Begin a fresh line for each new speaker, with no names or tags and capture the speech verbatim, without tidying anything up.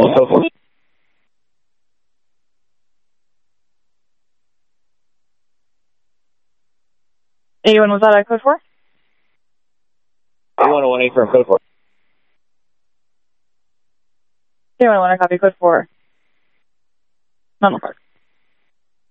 code four.
eighty-one, was that at code four?
eighty-one oh one eight from code four.
eighty-one oh one, I copy code four. Menlo Park.